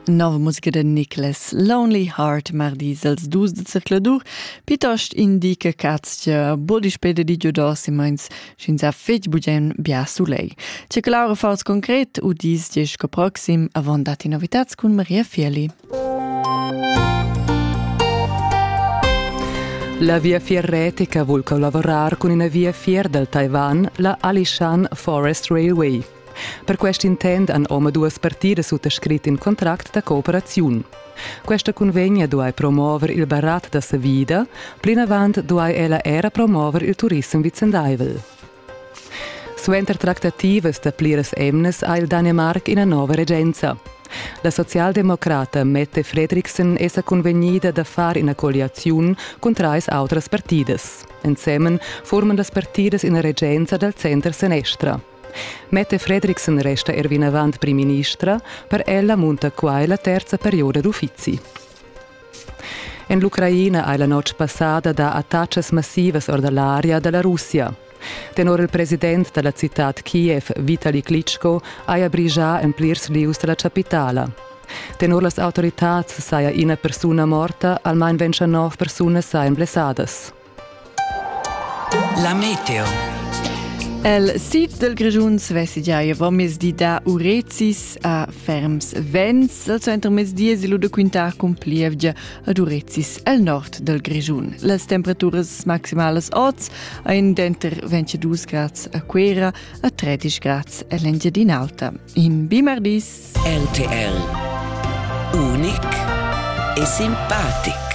Nova musica de Nicholas, Lonely Heart, mardis als dus de circladur, pitost indica cazia bodi spede di giodos imens, schins a fetg bugen bia sulei. C'è che Laura faus concret, u dis gesco proxim, avon dati novitats con Maria Fieli. La via fierretica vuol collaborar con una via fier del Taiwan, la Alishan Forest Railway. Per questo intend han ome duas partide sottoscrit in contract da cooperazione. Questa convegna duai promover il barat da sa vida, plin avant duai ella era promover il turismo vicendaivel. Suenter tractative staplires emnes ha il Danemark in una nova regenza. La socialdemocrata Mette Frederiksen è convegnida da fare una coalizione con tre altre partides. Insieme formano le partides in una regenza del centro-sinistra. Mette Frederiksen resta ervinavant prim ministra, per ella munta quai la terza perioda d'uffizi. In l'Ucraina ha la notte passata da attacchi massivi or dall'area della Russia. Tenor il presidente della città Kiev, Vitali Klitschko, ha abbrigiato in plirs lius della capitale. Tenor las autorità saia una persona morta, almeno 29 persone saien blessadas. La meteo. El sit del Grischun svessigiaia va mesdi da Urezis a ferms vents, al centro mesdies e luda quintar con plievgia ad Urezis al nord del Grischun. Las temperaturas maximales oz a in denter 22 grads a Quera a 13 grads a l'Engiadin Alta. In Bimardis RTL. Unic e simpatic.